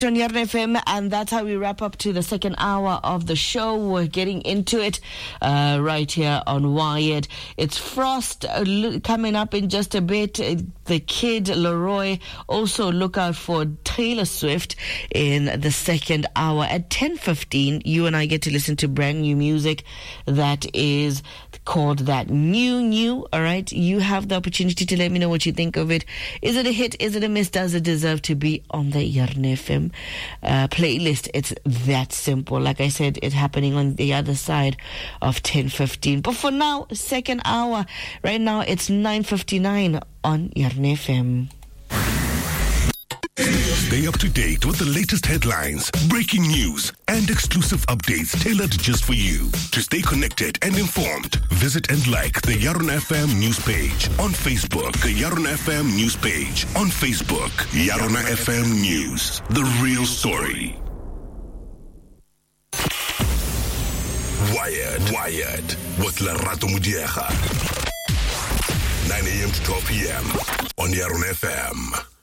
On Yarn FM, and that's how we wrap up to the second hour of the show. We're getting into it right here on Wired. It's Frost coming up in just a bit. The Kid Laroi. Also look out for Taylor Swift in the second hour. At 10:15, you and I get to listen to brand new music that is called That New. All right, you have the opportunity to let me know what you think of it. Is it a hit? Is it a miss? Does it deserve to be on the Yarn FM playlist? It's that simple. Like I said, it's happening on the other side of 10:15. But for now, second hour. Right now, it's 9:59 on Yarn FM. Stay up to date with the latest headlines, breaking news, and exclusive updates tailored just for you. To stay connected and informed, visit and like the Yarn FM news page on Facebook. The Yarn FM news page on Facebook. Yarn FM News, the real story. Wired with Lerato Mudiega. 9 a.m. to 12 p.m. on Yarn FM.